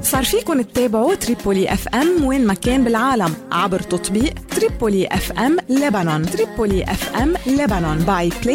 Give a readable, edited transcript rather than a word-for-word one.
صار فيكن تتابعوا تريبولي اف ام وين ما كان بالعالم عبر تطبيق تريبولي اف ام لبنان. تريبولي اف ام لبنان باي بلاي